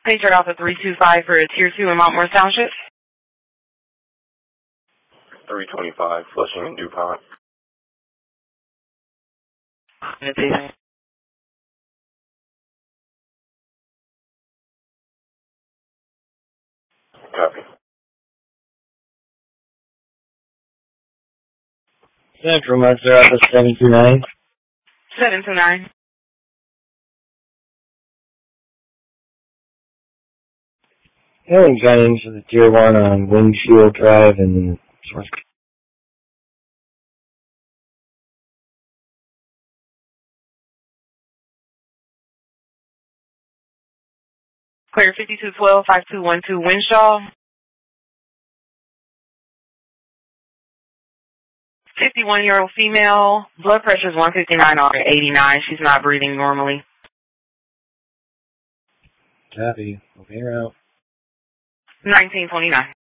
Patriot Alpha 325 for a Tier 2 in Mount Morris Township. 325, Flushing and DuPont. Copy. Central Master Office 729. 729. Hailing Jennings for the Tier 1 on Windshield Drive and Source. Clear 5212-5212 Winshaw. 51-year-old female. Blood pressure is 159/89. She's not breathing normally. Copy. Okay, route. 1929.